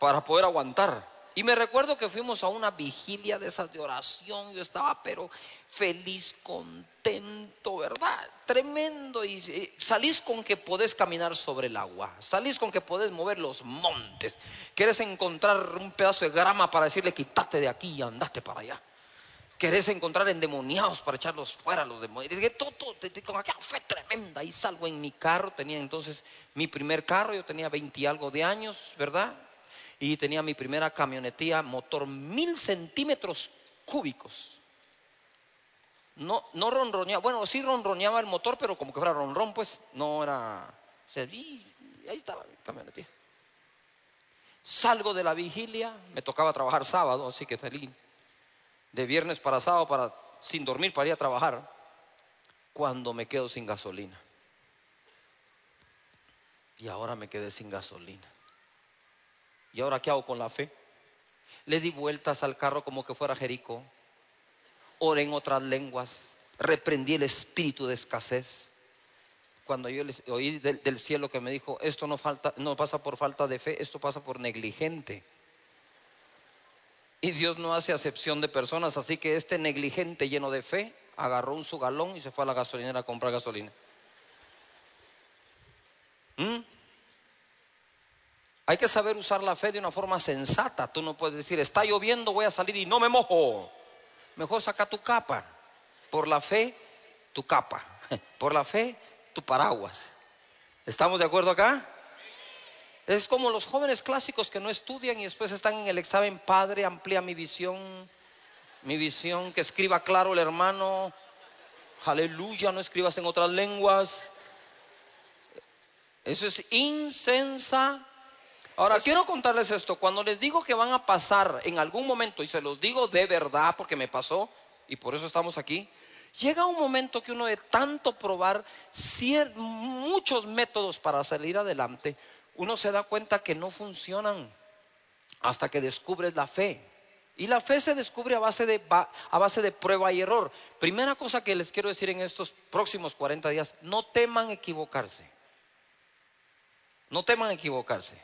para poder aguantar. Y me recuerdo que fuimos a una vigilia de esas de oración. Yo estaba pero feliz, contento, ¿verdad? Tremendo. Y salís con que podés caminar sobre el agua. Salís con que podés mover los montes. Querés encontrar un pedazo de grama para decirle quítate de aquí y andate para allá. Querés encontrar endemoniados para echarlos fuera, los demonios. Con aquella fe tremenda. Y salgo en mi carro. Tenía entonces mi primer carro. Yo tenía 20 y algo de años, ¿verdad? Y tenía mi primera camionetía, motor 1000 centímetros cúbicos. No ronroneaba, bueno, sí ronroneaba el motor, pero como que fuera ronrón, pues no era. O sea, y ahí estaba mi camionetía. Salgo de la vigilia, me tocaba trabajar sábado, así que salí de viernes para sábado sin dormir para ir a trabajar. Cuando me quedo sin gasolina. Y ahora me quedé sin gasolina. ¿Y ahora qué hago con la fe? Le di vueltas al carro como que fuera Jericó. Oré en otras lenguas. Reprendí el espíritu de escasez. Cuando yo oí del cielo que me dijo, esto no pasa por falta de fe, esto pasa por negligente. Y Dios no hace acepción de personas, así que este negligente lleno de fe agarró su galón y se fue a la gasolinera a comprar gasolina. Hay que saber usar la fe de una forma sensata. Tú no puedes decir, está lloviendo, voy a salir y no me mojo. Mejor saca tu capa. Por la fe, tu capa. Por la fe, tu paraguas. ¿Estamos de acuerdo acá? Es como los jóvenes clásicos que no estudian y después están en el examen. Padre, amplía mi visión, que escriba claro el hermano. Aleluya, no escribas en otras lenguas. Eso es insensa. Ahora quiero contarles esto. Cuando les digo que van a pasar en algún momento, y se los digo de verdad porque me pasó y por eso estamos aquí, llega un momento que uno de tanto probar muchos métodos para salir adelante, uno se da cuenta que no funcionan hasta que descubres la fe. Y la fe se descubre a base de prueba y error. Primera cosa que les quiero decir en estos próximos 40 días, no teman equivocarse. No teman equivocarse.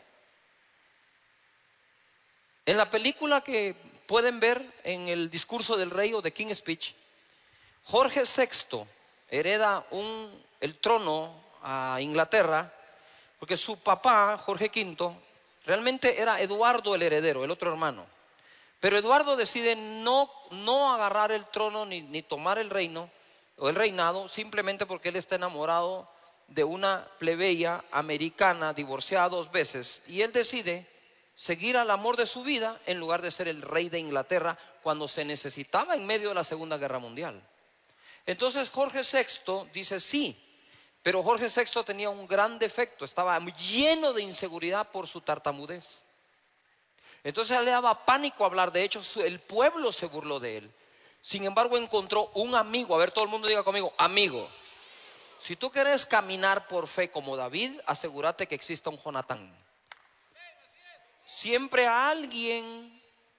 En la película que pueden ver en el discurso del rey o de King's Speech, Jorge VI hereda el trono a Inglaterra porque su papá, Jorge V, realmente era Eduardo el heredero, el otro hermano. Pero Eduardo decide no agarrar el trono ni tomar el reino o el reinado, simplemente porque él está enamorado de una plebeya americana divorciada 2 veces, y él decide seguir al amor de su vida en lugar de ser el rey de Inglaterra cuando se necesitaba en medio de la Segunda Guerra Mundial. Entonces Jorge VI dice sí, pero Jorge VI tenía un gran defecto, estaba lleno de inseguridad por su tartamudez. Entonces le daba pánico hablar, de hecho el pueblo se burló de él. Sin embargo encontró un amigo, a ver, todo el mundo diga conmigo, amigo. Si tú quieres caminar por fe como David, asegúrate que exista un Jonatán. Siempre alguien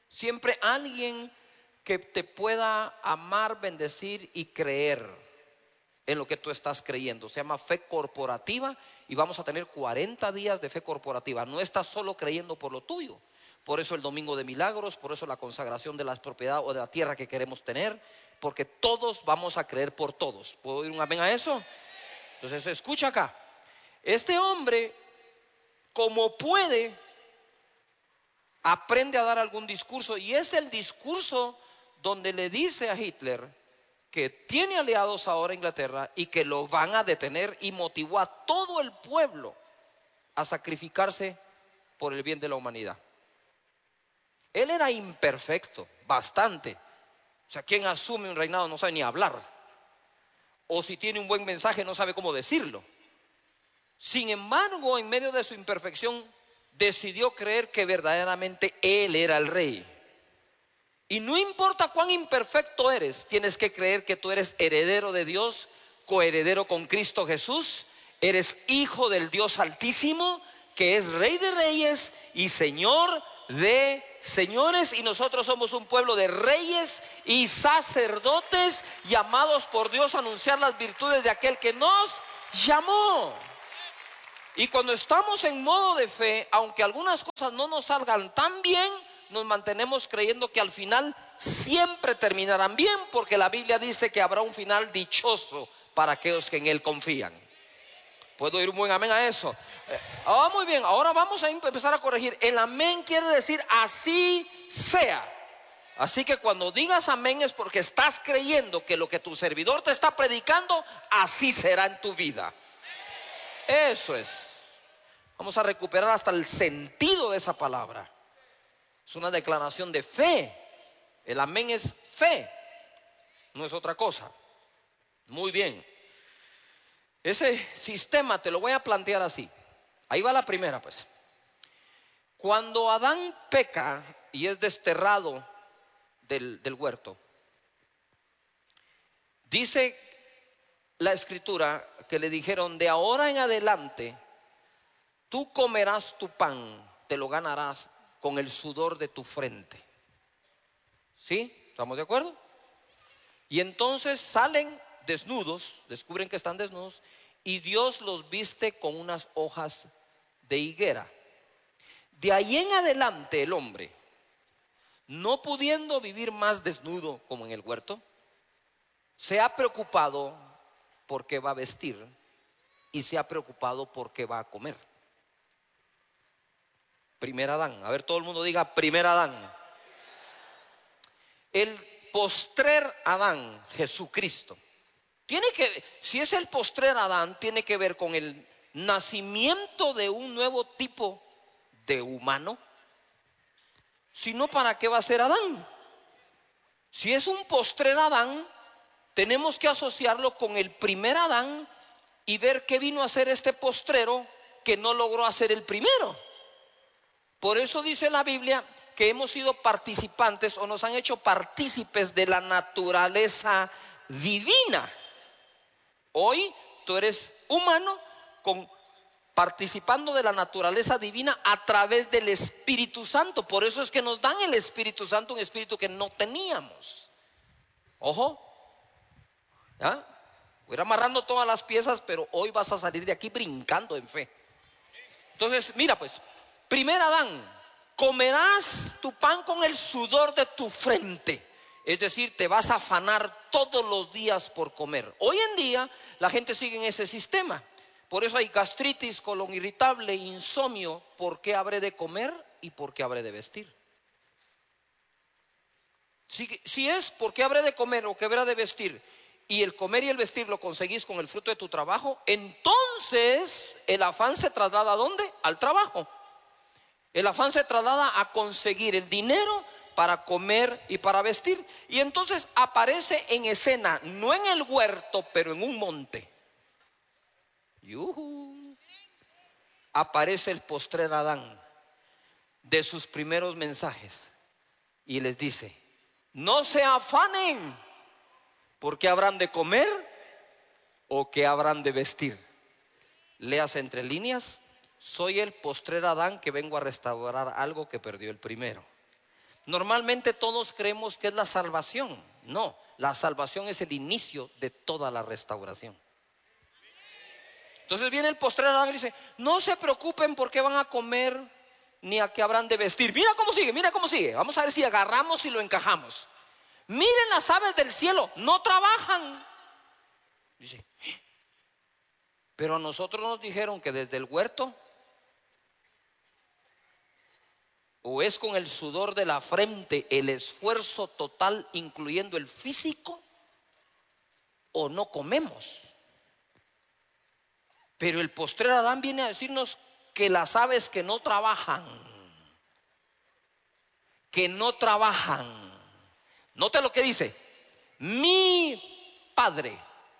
que te pueda amar, bendecir y creer en lo que tú estás creyendo. Se llama fe corporativa y vamos a tener 40 días de fe corporativa. No estás solo creyendo por lo tuyo. Por eso el domingo de milagros, por eso la consagración de las propiedades o de la tierra que queremos tener, porque todos vamos a creer por todos. ¿Puedo oír un amén a eso? Entonces escucha acá. Este hombre, como puede, aprende a dar algún discurso, y es el discurso donde le dice a Hitler que tiene aliados ahora en Inglaterra y que lo van a detener, y motivó a todo el pueblo a sacrificarse por el bien de la humanidad. Él era imperfecto, bastante. O sea, quien asume un reinado no sabe ni hablar, o si tiene un buen mensaje no sabe cómo decirlo. Sin embargo, en medio de su imperfección, decidió creer que verdaderamente él era el rey. Y no importa cuán imperfecto eres, tienes que creer que tú eres heredero de Dios, coheredero con Cristo Jesús, eres hijo del Dios Altísimo, que es Rey de Reyes y Señor de señores, y nosotros somos un pueblo de reyes y sacerdotes llamados por Dios a anunciar las virtudes de aquel que nos llamó. Y cuando estamos en modo de fe, aunque algunas cosas no nos salgan tan bien, nos mantenemos creyendo que al final siempre terminarán bien, porque la Biblia dice que habrá un final dichoso para aquellos que en Él confían. ¿Puedo oír un buen amén a eso? Muy bien, ahora vamos a empezar a corregir. El amén quiere decir así sea. Así que cuando digas amén es porque estás creyendo que lo que tu servidor te está predicando, así será en tu vida. Eso es. Vamos a recuperar hasta el sentido de esa palabra. Es una declaración de fe. El amén es fe, no es otra cosa. Muy bien. Ese sistema te lo voy a plantear así. Ahí va la primera, pues. Cuando Adán peca y es desterrado del huerto, dice la escritura que le dijeron: de ahora en adelante tú comerás tu pan, te lo ganarás con el sudor de tu frente. ¿Sí? ¿Estamos de acuerdo? Y entonces salen desnudos, descubren que están desnudos, y Dios los viste con unas hojas de higuera. De ahí en adelante el hombre, no pudiendo vivir más desnudo como en el huerto, se ha preocupado por qué va a vestir y se ha preocupado por qué va a comer. Primer Adán. A ver, todo el mundo diga primer Adán. El postrer Adán, Jesucristo, si es el postrer Adán, tiene que ver con el nacimiento de un nuevo tipo de humano. Si no, ¿para qué va a ser Adán? Si es un postrer Adán, tenemos que asociarlo con el primer Adán y ver qué vino a hacer este postrero que no logró hacer el primero. Por eso dice la Biblia que hemos sido participantes o nos han hecho partícipes de la naturaleza divina. Hoy tú eres humano participando de la naturaleza divina a través del Espíritu Santo. Por eso es que nos dan el Espíritu Santo, un espíritu que no teníamos. Ojo, ¿ya? Voy a ir amarrando todas las piezas, pero hoy vas a salir de aquí brincando en fe. Entonces, mira pues, primer Adán, comerás tu pan con el sudor de tu frente. Es decir, te vas a afanar todos los días por comer. Hoy en día la gente sigue en ese sistema. Por eso hay gastritis, colon irritable, insomnio. ¿Por qué habré de comer y por qué habré de vestir? Si es por qué habré de comer o qué habré de vestir, y el comer y el vestir lo conseguís con el fruto de tu trabajo, entonces el afán se traslada ¿a dónde? Al trabajo. El afán se traslada a conseguir el dinero para comer y para vestir. Y entonces aparece en escena, no en el huerto, pero en un monte. Aparece el postrer Adán de sus primeros mensajes y les dice: no se afanen porque habrán de comer o que habrán de vestir. Leas entre líneas: soy el postrer Adán que vengo a restaurar algo que perdió el primero. Normalmente todos creemos que es la salvación. No, la salvación es el inicio de toda la restauración. Entonces viene el postrer Adán y dice: no se preocupen por qué van a comer ni a qué habrán de vestir. Mira cómo sigue, mira cómo sigue. Vamos a ver si agarramos y lo encajamos. Miren las aves del cielo, no trabajan. Dice: pero a nosotros nos dijeron que desde el huerto o es con el sudor de la frente el esfuerzo total, incluyendo el físico, o no comemos. Pero el postrer Adán viene a decirnos que las aves que no trabajan, note lo que dice: mi Padre.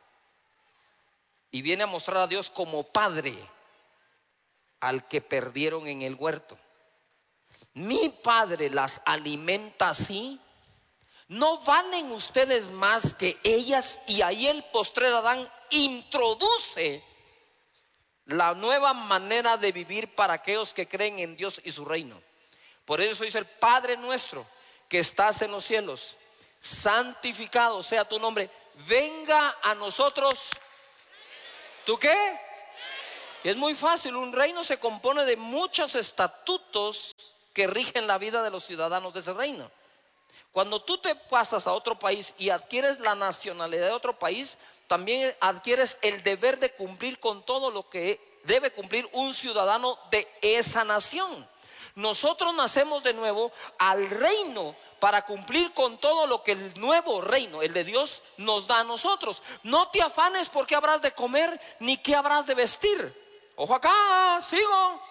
Y viene a mostrar a Dios como Padre al que perdieron en el huerto. Mi Padre las alimenta así. ¿No valen ustedes más que ellas? Y ahí el postrer Adán introduce la nueva manera de vivir para aquellos que creen en Dios y su reino. Por eso dice el: Padre nuestro que estás en los cielos, santificado sea tu nombre, venga a nosotros. ¿Tú qué? Y es muy fácil, un reino se compone de muchos estatutos que rigen la vida de los ciudadanos de ese reino. Cuando tú te pasas a otro país y adquieres la nacionalidad de otro país, también adquieres el deber de cumplir con todo lo que debe cumplir un ciudadano de esa nación. Nosotros nacemos de nuevo al reino para cumplir con todo lo que el nuevo reino, el de Dios, nos da a nosotros. No te afanes por qué habrás de comer ni qué habrás de vestir. Ojo acá, sigo.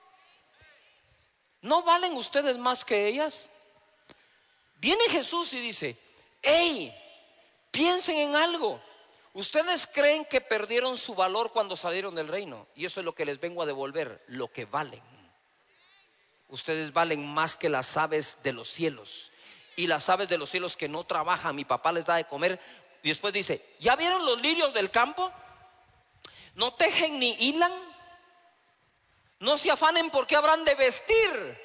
¿No valen ustedes más que ellas? Viene Jesús y dice: hey, piensen en algo. Ustedes creen que perdieron su valor cuando salieron del reino, y eso es lo que les vengo a devolver, lo que valen. Ustedes valen más que las aves de los cielos. Y las aves de los cielos que no trabajan, mi papá les da de comer. Y después dice: ¿ya vieron los lirios del campo? No tejen ni hilan. No se afanen porque habrán de vestir.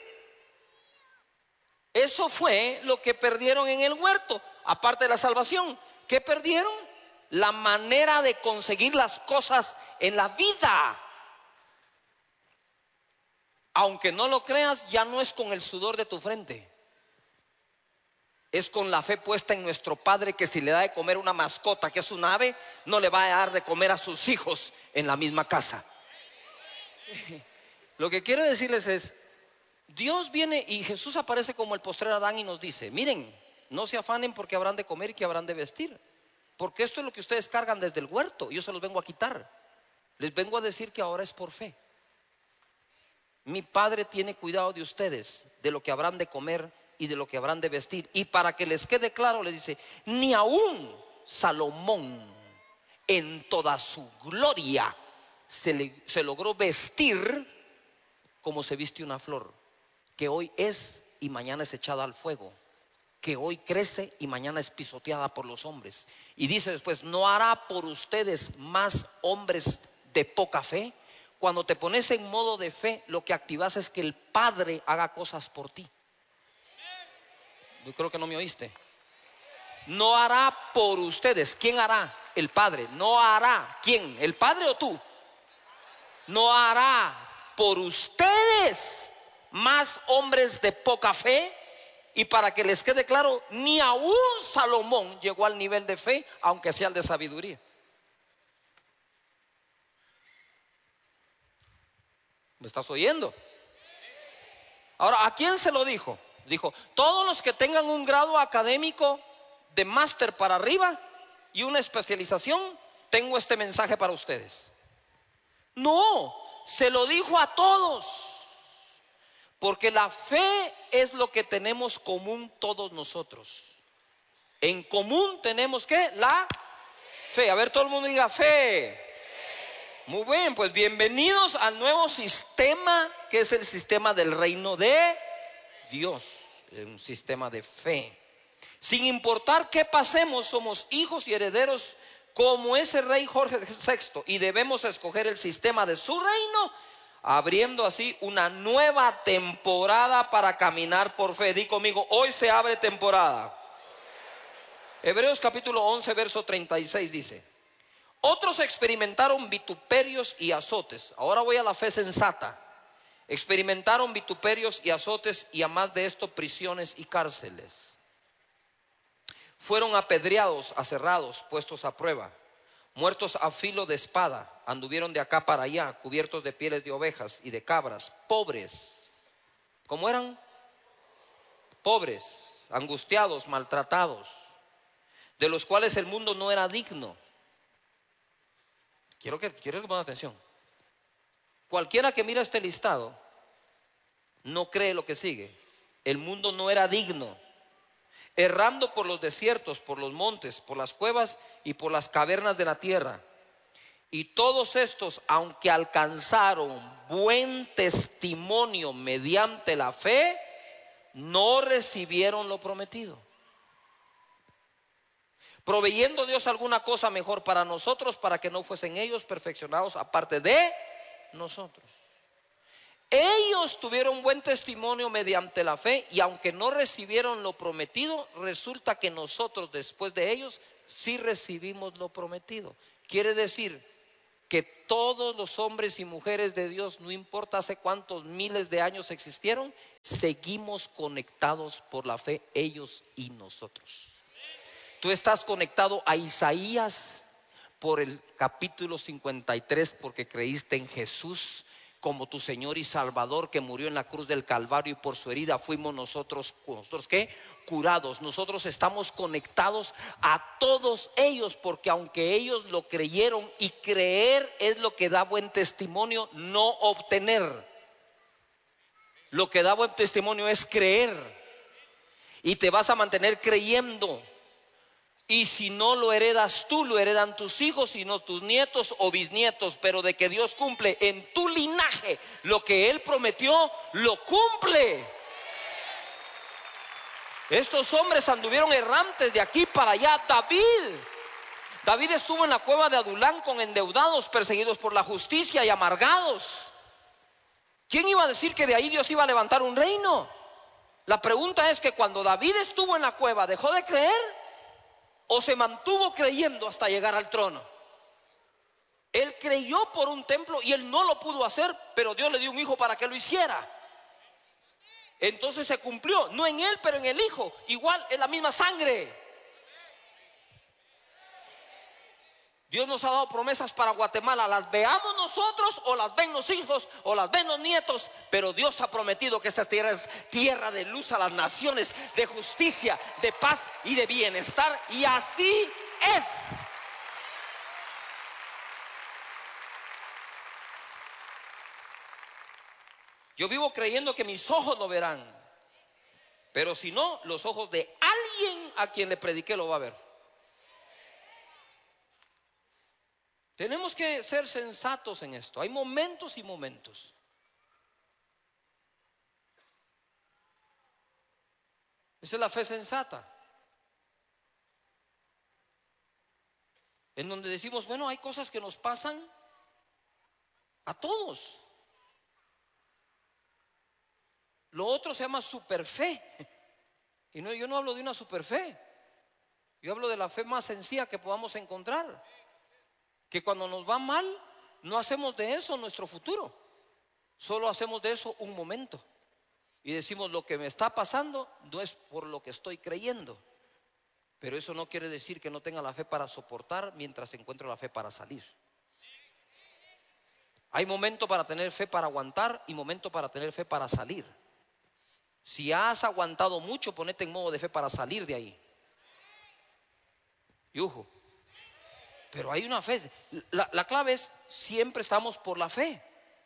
Eso fue lo que perdieron en el huerto. Aparte de la salvación, ¿qué perdieron? La manera de conseguir las cosas en la vida. Aunque no lo creas, ya no es con el sudor de tu frente, es con la fe puesta en nuestro Padre, que si le da de comer una mascota que es un ave, no le va a dar de comer a sus hijos en la misma casa. Lo que quiero decirles es: Dios viene y Jesús aparece como el postrer Adán y nos dice: miren, no se afanen porque habrán de comer y que habrán de vestir, porque esto es lo que ustedes cargan desde el huerto, yo se los vengo a quitar. Les vengo a decir que ahora es por fe. Mi Padre tiene cuidado de ustedes, de lo que habrán de comer y de lo que habrán de vestir. Y para que les quede claro, le dice: ni aún Salomón en toda su gloria se logró vestir como se viste una flor, que hoy es y mañana es echada al fuego, que hoy crece y mañana es pisoteada por los hombres. Y dice después: ¿no hará por ustedes más hombres de poca fe? Cuando te pones en modo de fe, lo que activas es que el Padre haga cosas por ti. Yo creo que no me oíste. No hará por ustedes. ¿Quién hará? El Padre. No hará. ¿Quién? ¿El Padre o tú? No hará por ustedes más hombres de poca fe. Y para que les quede claro, ni aún Salomón llegó al nivel de fe, aunque sea el de sabiduría. ¿Me estás oyendo? Ahora, ¿a quién se lo dijo? Dijo: todos los que tengan un grado académico de máster para arriba y una especialización, tengo este mensaje para ustedes. No, se lo dijo a todos, porque la fe es lo que tenemos común todos nosotros. En común tenemos ¿qué? La fe. A ver, todo el mundo diga fe. Muy bien, pues bienvenidos al nuevo sistema, que es el sistema del reino de Dios, un sistema de fe. Sin importar qué pasemos, somos hijos y herederos como ese rey Jorge VI, y debemos escoger el sistema de su reino, abriendo así una nueva temporada para caminar por fe. Di conmigo: hoy se abre temporada. Hebreos capítulo 11 verso 36 dice: otros experimentaron vituperios y azotes. Ahora voy a la fe sensata. Experimentaron vituperios y azotes, y a más de esto, prisiones y cárceles. Fueron apedreados, aserrados, puestos a prueba, muertos a filo de espada. Anduvieron de acá para allá, cubiertos de pieles de ovejas y de cabras, pobres. ¿Cómo eran? Pobres, angustiados, maltratados, de los cuales el mundo no era digno. Quiero que pongan atención. Cualquiera que mira este listado no cree lo que sigue. El mundo no era digno, errando por los desiertos, por los montes, por las cuevas y por las cavernas de la tierra. Y todos estos, aunque alcanzaron buen testimonio mediante la fe, no recibieron lo prometido, proveyendo Dios alguna cosa mejor para nosotros, para que no fuesen ellos perfeccionados aparte de nosotros. Ellos tuvieron buen testimonio mediante la fe, y aunque no recibieron lo prometido, resulta que nosotros después de ellos sí recibimos lo prometido. Quiere decir que todos los hombres y mujeres de Dios, no importa hace cuántos miles de años existieron, seguimos conectados por la fe, ellos y nosotros. Tú estás conectado a Isaías por el capítulo 53, porque creíste en Jesús como tu Señor y Salvador, que murió en la cruz del Calvario, y por su herida fuimos nosotros ¿qué? Curados. Nosotros estamos conectados a todos ellos, porque aunque ellos lo creyeron, y creer es lo que da buen testimonio, no obtener. Lo que da buen testimonio es creer, y te vas a mantener creyendo. Y si no lo heredas tú, lo heredan tus hijos, y no tus nietos o bisnietos. Pero de que Dios cumple en tu linaje lo que Él prometió, lo cumple. Estos hombres anduvieron errantes de aquí para allá. David estuvo en la cueva de Adulán con endeudados, perseguidos por la justicia y amargados. ¿Quién iba a decir que de ahí Dios iba a levantar un reino? La pregunta es que cuando David estuvo en la cueva, ¿dejó de creer o se mantuvo creyendo hasta llegar al trono? Él creyó por un templo y él no lo pudo hacer, pero Dios le dio un hijo para que lo hiciera. Entonces se cumplió, no en él, pero en el hijo. Igual es la misma sangre. Dios nos ha dado promesas para Guatemala, las veamos nosotros o las ven los hijos o las ven los nietos, pero Dios ha prometido que esta tierra es tierra de luz a las naciones, de justicia, de paz y de bienestar, y así es. Yo vivo creyendo que mis ojos lo verán, pero si no, los ojos de alguien a quien le prediqué lo va a ver. Tenemos que ser sensatos en esto. Hay momentos y momentos. Esa es la fe sensata, en donde decimos, bueno, hay cosas que nos pasan a todos. Lo otro se llama superfe. Y no, yo no hablo de una superfe. Yo hablo de la fe más sencilla que podamos encontrar. Que cuando nos va mal, no hacemos de eso nuestro futuro, solo hacemos de eso un momento. Y decimos, lo que me está pasando no es por lo que estoy creyendo. Pero eso no quiere decir que no tenga la fe para soportar mientras encuentro la fe para salir. Hay momento para tener fe para aguantar y momento para tener fe para salir. Si has aguantado mucho, ponete en modo de fe para salir de ahí. Yujo. Pero hay una fe. La clave es, siempre estamos por la fe.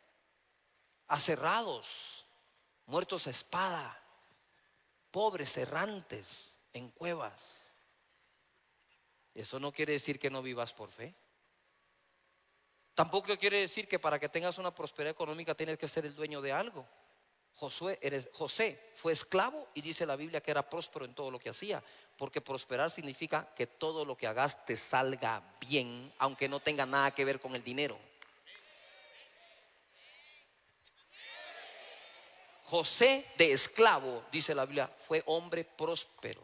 Aserrados, muertos a espada, pobres, errantes en cuevas. Eso no quiere decir que no vivas por fe. Tampoco quiere decir que para que tengas una prosperidad económica tienes que ser el dueño de algo. José fue esclavo y dice la Biblia que era próspero en todo lo que hacía, porque prosperar significa que todo lo que hagas te salga bien, aunque no tenga nada que ver con el dinero. José de esclavo, dice la Biblia, fue hombre próspero,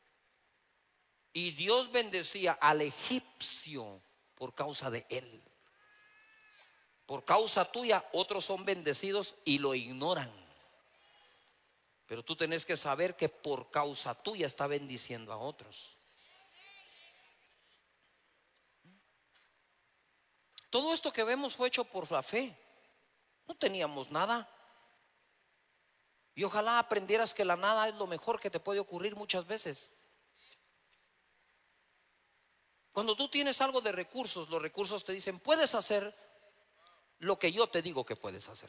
y Dios bendecía al egipcio por causa de él. Por causa tuya otros son bendecidos y lo ignoran. Pero tú tenés que saber que por causa tuya está bendiciendo a otros. Todo esto que vemos fue hecho por la fe. No teníamos nada. Y ojalá aprendieras que la nada es lo mejor que te puede ocurrir muchas veces. Cuando tú tienes algo de recursos, los recursos te dicen, puedes hacer lo que yo te digo que puedes hacer.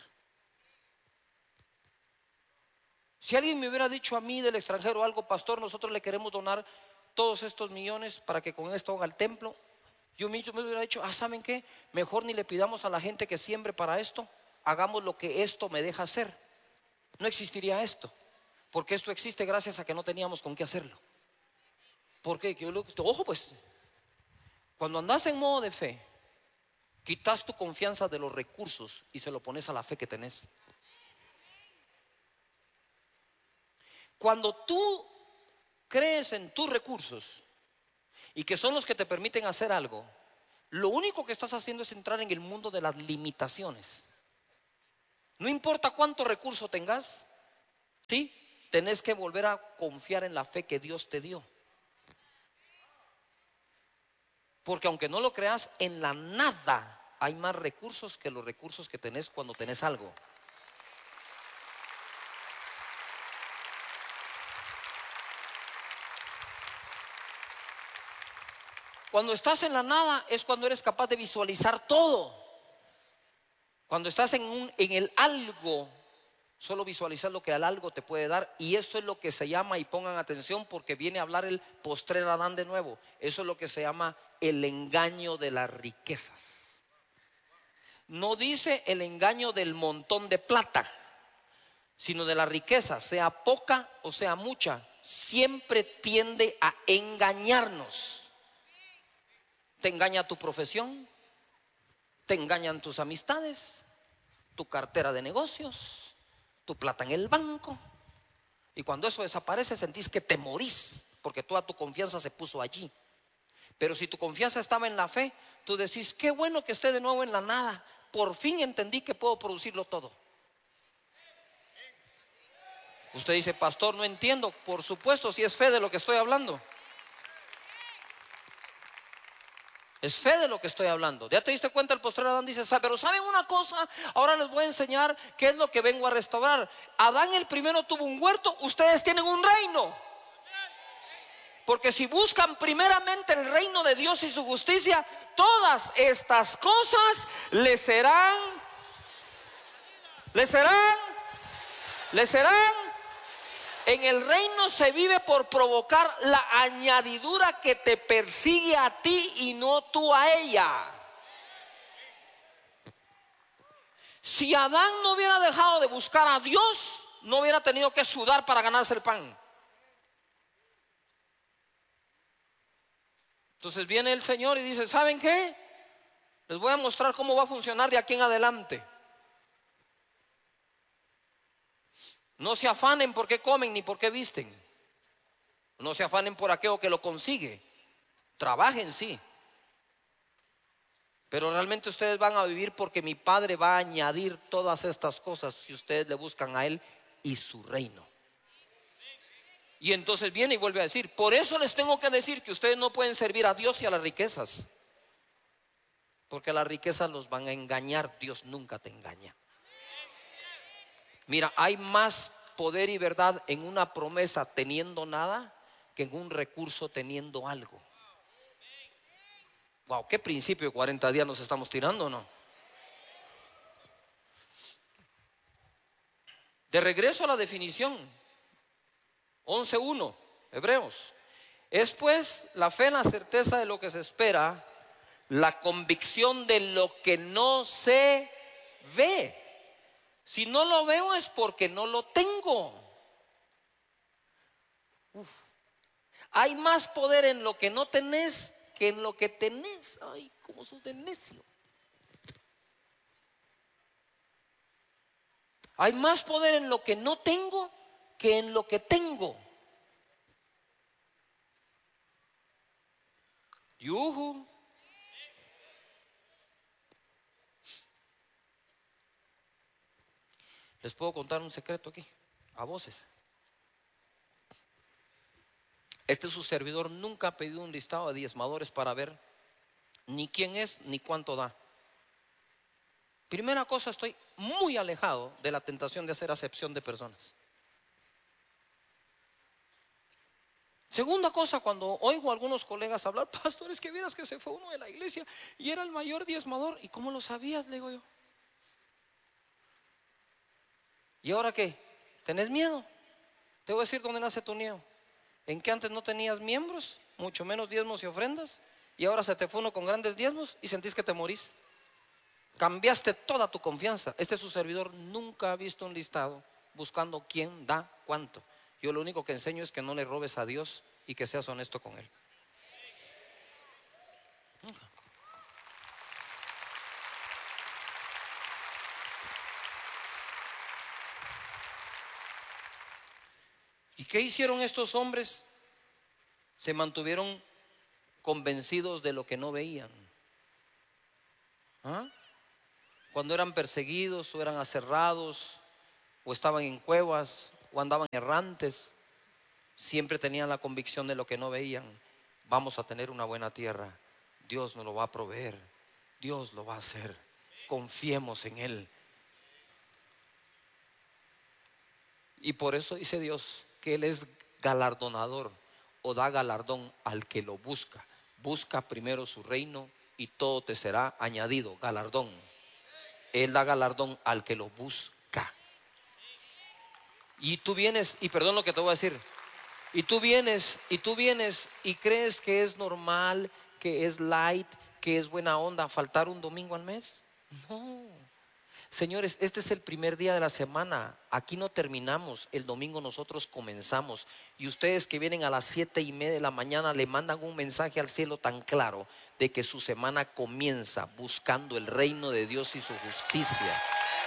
Si alguien me hubiera dicho a mí del extranjero algo, pastor, nosotros le queremos donar todos estos millones para que con esto haga el templo, yo mismo me hubiera dicho, ¿saben qué? Mejor ni le pidamos a la gente que siembre para esto, hagamos lo que esto me deja hacer. No existiría esto, porque esto existe gracias a que no teníamos con qué hacerlo. Porque ojo pues, cuando andas en modo de fe, quitas tu confianza de los recursos y se lo pones a la fe que tenés. Cuando tú crees en tus recursos y que son los que te permiten hacer algo, Lo único que estás haciendo es entrar en el mundo de las limitaciones. No importa cuánto recurso tengas, ¿sí? Tenés que volver a confiar en la fe que Dios te dio. Porque aunque no lo creas, en la nada hay más recursos que los recursos que tenés cuando tenés algo. Cuando estás en la nada es cuando eres capaz de visualizar todo. Cuando estás en el algo, solo visualizar lo que el algo te puede dar. Y eso es lo que se llama, y pongan atención porque viene a hablar el postrer Adán de nuevo. Eso es lo que se llama el engaño de las riquezas. No dice el engaño del montón de plata, sino de la riqueza, sea poca o sea mucha, siempre tiende a engañarnos. Te engaña tu profesión, te engañan tus amistades, tu cartera de negocios, tu plata en el banco. Y cuando eso desaparece sentís que te morís, porque toda tu confianza se puso allí. Pero si tu confianza estaba en la fe, tú decís, qué bueno que esté de nuevo en la nada. Por fin entendí que puedo producirlo todo. Usted dice, pastor, no entiendo. Por supuesto, si es fe de lo que estoy hablando. Es fe de lo que estoy hablando. ¿Ya te diste cuenta? El postrer Adán dice, pero ¿saben una cosa? Ahora les voy a enseñar qué es lo que vengo a restaurar. Adán el primero tuvo un huerto, ustedes tienen un reino. Porque si buscan primeramente el reino de Dios y su justicia, todas estas cosas les serán En el reino se vive por provocar la añadidura que te persigue a ti y no tú a ella. Si Adán no hubiera dejado de buscar a Dios, no hubiera tenido que sudar para ganarse el pan. Entonces viene el Señor y dice, ¿saben qué? Les voy a mostrar cómo va a funcionar de aquí en adelante. No se afanen por qué comen ni por qué visten. No se afanen por aquello que lo consigue. Trabajen, sí. Pero realmente ustedes van a vivir porque mi Padre va a añadir todas estas cosas si ustedes le buscan a Él y su reino. Y entonces viene y vuelve a decir, por eso les tengo que decir que ustedes no pueden servir a Dios y a las riquezas. Porque las riquezas los van a engañar, Dios nunca te engaña. Mira, hay más poder y verdad en una promesa teniendo nada que en un recurso teniendo algo. Wow, qué principio de 40 días nos estamos tirando, ¿no? De regreso a la definición 11:1, Hebreos. Es pues la fe en la certeza de lo que se espera, la convicción de lo que no se ve. Si no lo veo es porque no lo tengo. Hay más poder en lo que no tenés que en lo que tenés. Ay, cómo sos de necio. Hay más poder en lo que no tengo que en lo que tengo. Yuhu. Les puedo contar un secreto aquí, a voces. Su servidor nunca ha pedido un listado de diezmadores para ver ni quién es ni cuánto da. Primera cosa, estoy muy alejado de la tentación de hacer acepción de personas. Segunda cosa, cuando oigo a algunos colegas hablar, pastores, que vieras que se fue uno de la iglesia y era el mayor diezmador. ¿Y cómo lo sabías? Le digo yo. ¿Y ahora qué? ¿Tenés miedo? Te voy a decir dónde nace tu miedo. En que antes no tenías miembros, mucho menos diezmos y ofrendas, y ahora se te fue uno con grandes diezmos y sentís que te morís. Cambiaste toda tu confianza. Su servidor nunca ha visto un listado buscando quién da cuánto. Yo lo único que enseño es que no le robes a Dios y que seas honesto con Él. ¿Y qué hicieron estos hombres? Se mantuvieron convencidos de lo que no veían. ¿Ah? Cuando eran perseguidos o eran aserrados o estaban en cuevas o andaban errantes, siempre tenían la convicción de lo que no veían. Vamos a tener una buena tierra, Dios nos lo va a proveer, Dios lo va a hacer, confiemos en Él. Y por eso dice Dios que Él es galardonador o da galardón al que lo busca. Busca primero su reino y todo te será añadido. Galardón. Él da galardón al que lo busca. Y tú vienes, y perdón lo que te voy a decir, y tú vienes y crees que es normal, que es light, que es buena onda faltar un domingo al mes. No. Señores, este es el primer día de la semana. Aquí no terminamos, el domingo nosotros comenzamos. Y ustedes que vienen a las 7:30 de la mañana le mandan un mensaje al cielo tan claro de que su semana comienza buscando el reino de Dios y su justicia.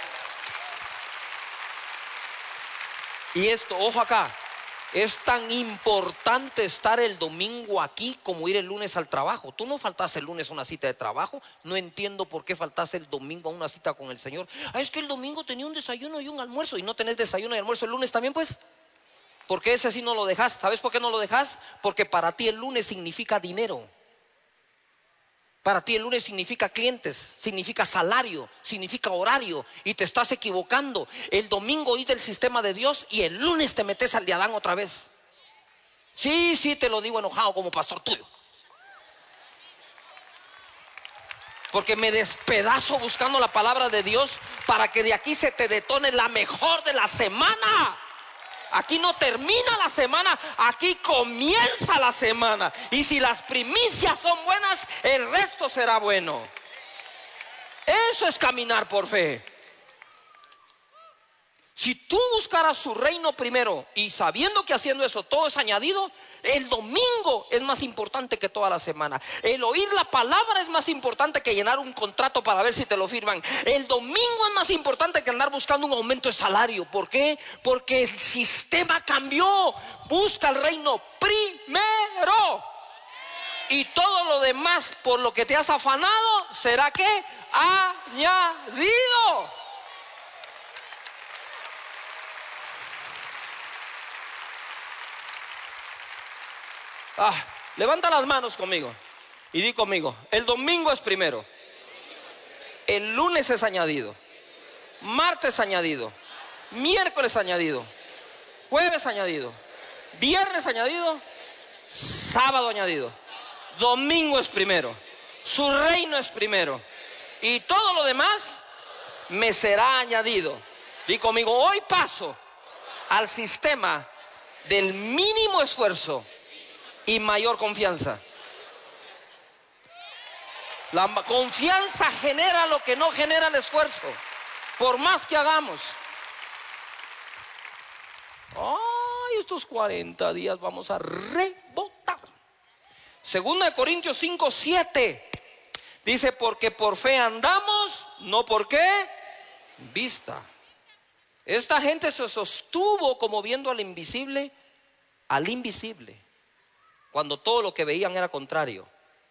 Y esto, ojo acá, es tan importante estar el domingo aquí como ir el lunes al trabajo. Tú no faltas el lunes a una cita de trabajo. No entiendo por qué faltas el domingo a una cita con el Señor. Es que el domingo tenía un desayuno y un almuerzo. Y no tenés desayuno y almuerzo el lunes también, pues. Porque ese sí no lo dejas. ¿Sabes por qué no lo dejas? Porque para ti el lunes significa dinero. Para ti el lunes significa clientes, significa salario, significa horario, y te estás equivocando. El domingo oís del sistema de Dios y el lunes te metes al de Adán otra vez. Sí, te lo digo enojado como pastor tuyo. Porque me despedazo buscando la palabra de Dios para que de aquí se te detone la mejor de la semana. Aquí no termina la semana, aquí comienza la semana. Y si las primicias son buenas, el resto será bueno. Eso es caminar por fe. Si tú buscaras su reino primero y sabiendo que haciendo eso todo es añadido, el domingo es más importante que toda la semana. El oír la palabra es más importante que llenar un contrato para ver si te lo firman. El domingo es más importante que andar buscando un aumento de salario. ¿Por qué? Porque el sistema cambió. Busca el reino primero. Y todo lo demás por lo que te has afanado será ¿qué? Añadido. Levanta las manos conmigo y di conmigo: el domingo es primero, el lunes es añadido, martes añadido, miércoles añadido, jueves añadido, viernes añadido, sábado añadido, domingo es primero, su reino es primero y todo lo demás me será añadido. Di conmigo: hoy paso al sistema del mínimo esfuerzo y mayor confianza. La confianza genera lo que no genera el esfuerzo, por más que hagamos. Estos 40 días vamos a rebotar. 2 Corintios 5:7 dice: porque por fe andamos, no por qué vista. Esta gente se sostuvo como viendo al invisible, cuando todo lo que veían era contrario.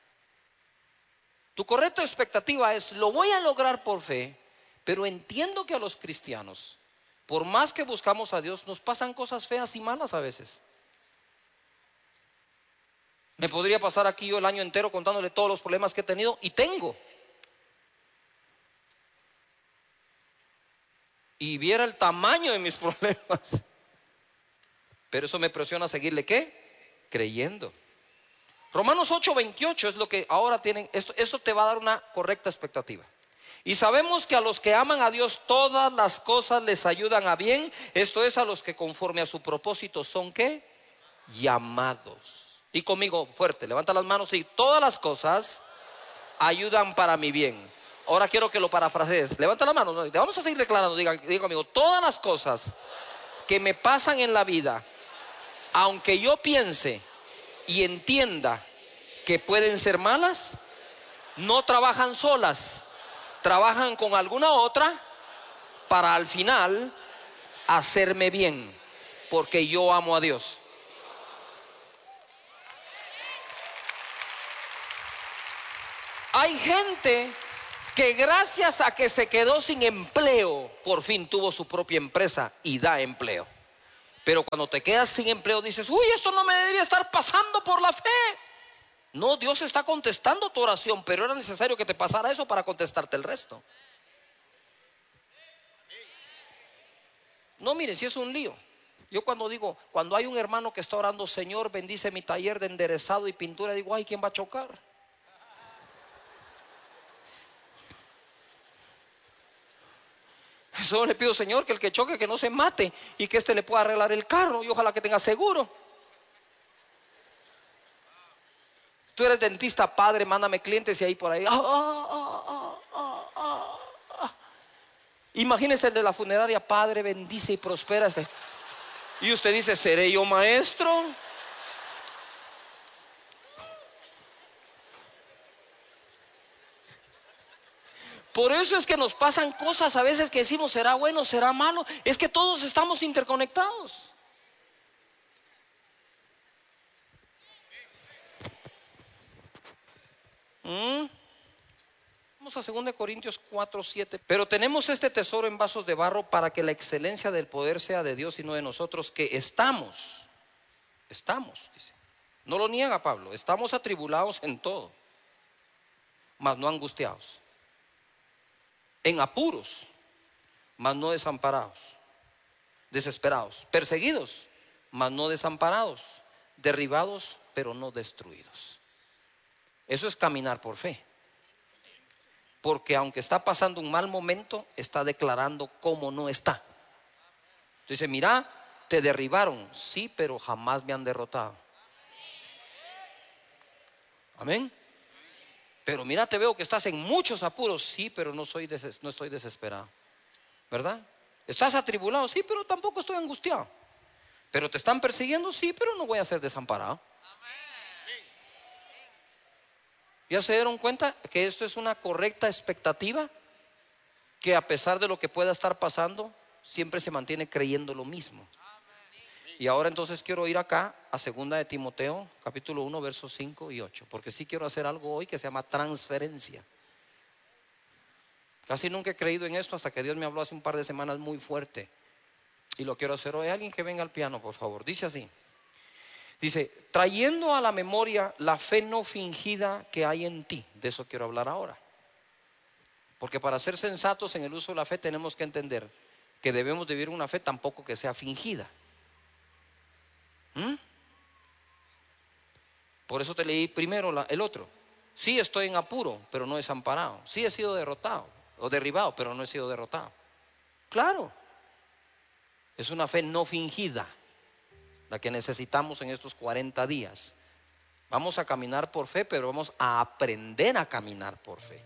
Tu correcta expectativa es: lo voy a lograr por fe, pero entiendo que a los cristianos, por más que buscamos a Dios, nos pasan cosas feas y malas a veces. Me podría pasar aquí yo el año entero contándole todos los problemas que he tenido, y tengo. Y viera el tamaño de mis problemas. Pero eso me presiona a seguirle ¿qué? Creyendo. Romanos 8:28 es lo que ahora tienen. Esto te va a dar una correcta expectativa. Y sabemos que a los que aman a Dios todas las cosas les ayudan a bien. Esto es, a los que conforme a su propósito son ¿qué? Llamados. Y conmigo fuerte, levanta las manos y: todas las cosas ayudan para mi bien. Ahora quiero que lo parafrasees. Levanta la mano, vamos a seguir declarando. Diga conmigo: todas las cosas que me pasan en la vida, aunque yo piense y entienda que pueden ser malas, no trabajan solas, trabajan con alguna otra para al final hacerme bien, porque yo amo a Dios. Hay gente que gracias a que se quedó sin empleo, por fin tuvo su propia empresa y da empleo. Pero cuando te quedas sin empleo dices, uy, esto no me debería estar pasando por la fe. No, Dios está contestando tu oración, pero era necesario que te pasara eso para contestarte el resto. No, miren, si es un lío. Yo cuando digo, cuando hay un hermano que está orando, Señor, bendice mi taller de enderezado y pintura, digo, ay, ¿quién va a chocar? Solo le pido, Señor, que el que choque, que no se mate y que le pueda arreglar el carro y ojalá que tenga seguro. Tú eres dentista, Padre, mándame clientes y ahí por ahí. Imagínese el de la funeraria, Padre, bendice y prospera este. Y usted dice, ¿seré yo maestro? Por eso es que nos pasan cosas a veces que decimos, ¿será bueno, será malo? Es que todos estamos interconectados. Vamos a 2 Corintios 4:7. Pero tenemos este tesoro en vasos de barro para que la excelencia del poder sea de Dios y no de nosotros, que estamos, dice. No lo niega Pablo, estamos atribulados en todo, mas no angustiados, en apuros, mas no desamparados, desesperados, perseguidos, mas no desamparados, derribados, pero no destruidos. Eso es caminar por fe. Porque aunque está pasando un mal momento, está declarando cómo no está. Dice, mira, te derribaron, sí, pero jamás me han derrotado. Amén. Pero mira, te veo que estás en muchos apuros, sí, pero no estoy desesperado. ¿Verdad? Estás atribulado, sí, pero tampoco estoy angustiado. Pero te están persiguiendo, sí, pero no voy a ser desamparado. ¿Ya se dieron cuenta que esto es una correcta expectativa? Que a pesar de lo que pueda estar pasando, siempre se mantiene creyendo lo mismo. Y ahora entonces quiero ir acá a 2 de Timoteo, capítulo 1, versos 5 y 8. Porque sí quiero hacer algo hoy que se llama transferencia. Casi nunca he creído en esto hasta que Dios me habló hace un par de semanas muy fuerte. Y lo quiero hacer hoy. Alguien que venga al piano, por favor. Dice así. Dice, trayendo a la memoria la fe no fingida que hay en ti. De eso quiero hablar ahora. Porque para ser sensatos en el uso de la fe tenemos que entender que debemos vivir una fe tampoco que sea fingida. Por eso te leí primero el otro. Sí estoy en apuro, pero no desamparado. Sí he sido derrotado o derribado, pero no he sido derrotado. Claro. Es una fe no fingida la que necesitamos en estos 40 días. Vamos a caminar por fe, pero vamos a aprender a caminar por fe.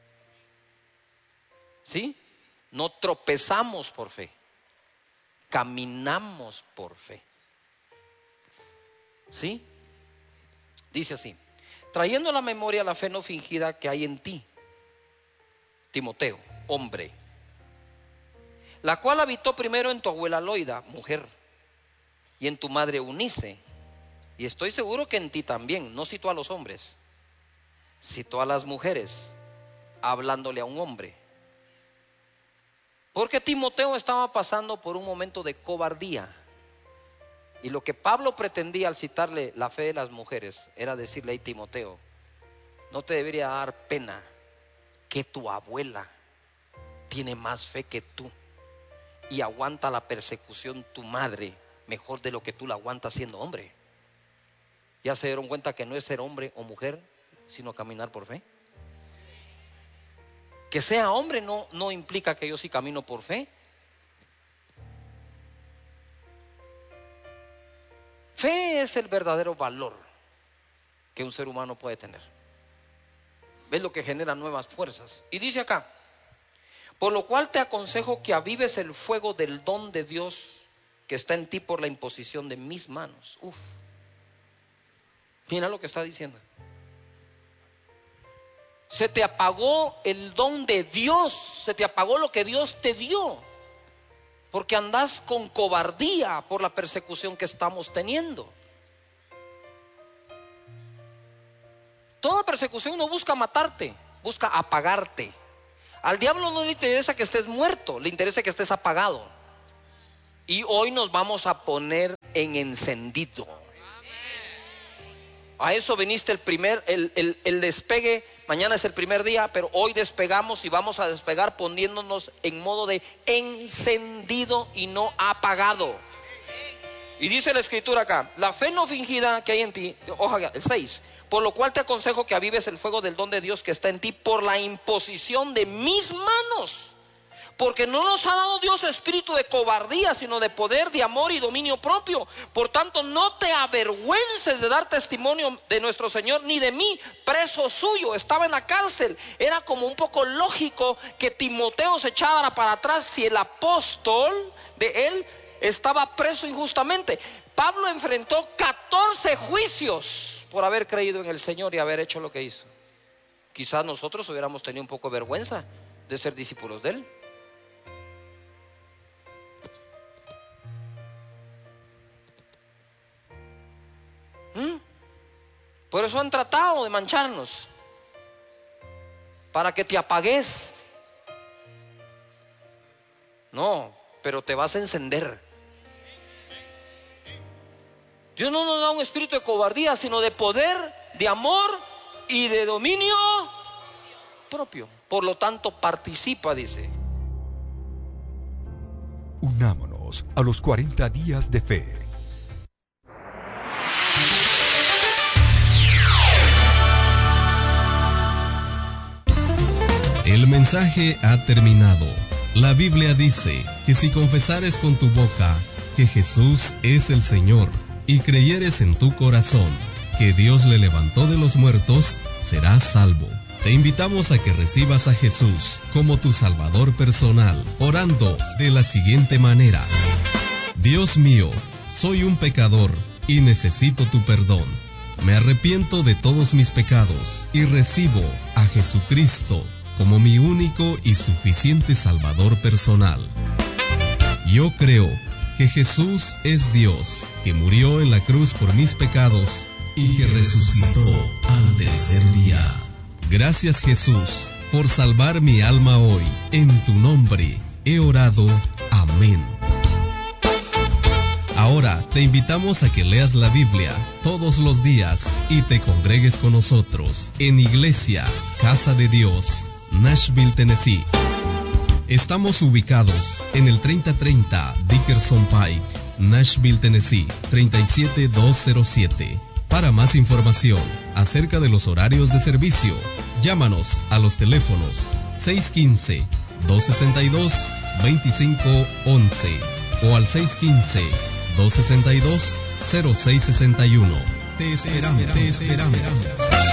¿Sí? No tropezamos por fe, caminamos por fe. ¿Sí? Dice así, trayendo a la memoria la fe no fingida que hay en ti, Timoteo, hombre, la cual habitó primero en tu abuela Loida, mujer, y en tu madre Eunice, y estoy seguro que en ti también. No citó a los hombres, citó a las mujeres, hablándole a un hombre. Porque Timoteo estaba pasando por un momento de cobardía. Y lo que Pablo pretendía al citarle la fe de las mujeres era decirle a Timoteo, no te debería dar pena que tu abuela tiene más fe que tú y aguanta la persecución tu madre mejor de lo que tú la aguantas siendo hombre. ¿Ya se dieron cuenta que no es ser hombre o mujer, sino caminar por fe? Que sea hombre no implica que yo sí camino por fe. Fe es el verdadero valor que un ser humano puede tener. Es lo que genera nuevas fuerzas. Y dice acá, por lo cual te aconsejo que avives el fuego del don de Dios que está en ti por la imposición de mis manos. Mira lo que está diciendo. Se te apagó el don de Dios, se te apagó lo que Dios te dio, porque andas con cobardía por la persecución que estamos teniendo. Toda persecución no busca matarte, busca apagarte. Al diablo no le interesa que estés muerto, le interesa que estés apagado. Y hoy nos vamos a poner en encendido. A eso viniste el despegue. Mañana es el primer día, pero hoy despegamos y vamos a despegar poniéndonos en modo de encendido y no apagado. Y dice la escritura acá: la fe no fingida que hay en ti, ojalá, el 6, por lo cual te aconsejo que avives el fuego del don de Dios que está en ti por la imposición de mis manos. Porque no nos ha dado Dios espíritu de cobardía, sino de poder, de amor y dominio propio. Por tanto, no te avergüences de dar testimonio de nuestro Señor, ni de mí, preso suyo. Estaba en la cárcel. Era como un poco lógico que Timoteo se echara para atrás si el apóstol de él estaba preso injustamente. Pablo enfrentó 14 juicios por haber creído en el Señor y haber hecho lo que hizo. Quizás nosotros hubiéramos tenido un poco de vergüenza de ser discípulos de él. Por eso han tratado de mancharnos, para que te apagues. No, pero te vas a encender. Dios no nos da un espíritu de cobardía, sino de poder, de amor y de dominio propio. Por lo tanto, participa, dice. Unámonos a los 40 días de fe. El mensaje ha terminado. La Biblia dice que si confesares con tu boca que Jesús es el Señor y creyeres en tu corazón que Dios le levantó de los muertos, serás salvo. Te invitamos a que recibas a Jesús como tu Salvador personal, orando de la siguiente manera: Dios mío, soy un pecador y necesito tu perdón. Me arrepiento de todos mis pecados y recibo a Jesucristo como mi único y suficiente Salvador personal. Yo creo que Jesús es Dios, que murió en la cruz por mis pecados y que resucitó al tercer día. Gracias, Jesús, por salvar mi alma hoy. En tu nombre he orado. Amén. Ahora te invitamos a que leas la Biblia todos los días y te congregues con nosotros en Iglesia Casa de Dios, Nashville, Tennessee. Estamos ubicados en el 3030 Dickerson Pike, Nashville, Tennessee, 37207. Para más información acerca de los horarios de servicio, llámanos a los teléfonos 615-262-2511 o al 615-262-0661. Te esperamos.